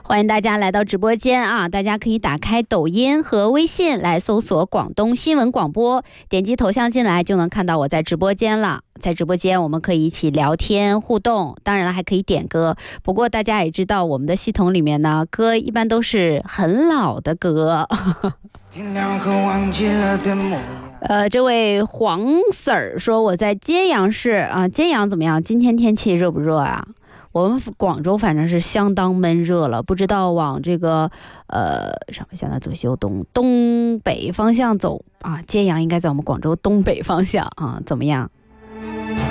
欢迎大家来到直播间啊！大家可以打开抖音和微信来搜索广东新闻广播，点击头像进来就能看到我在直播间了。在直播间我们可以一起聊天互动，当然了还可以点歌。不过大家也知道我们的系统里面呢，歌一般都是很老的歌。这位黄 Sir 说我在揭阳市啊，揭阳怎么样？今天天气热不热啊？我们广州反正是相当闷热了，不知道往这个上北下南左西右东北方向走啊，揭阳应该在我们广州东北方向啊，怎么样？